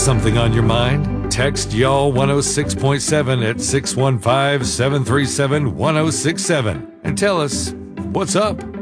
something on your mind? Text Y'all 106.7 at 615-737-1067 and tell us what's up.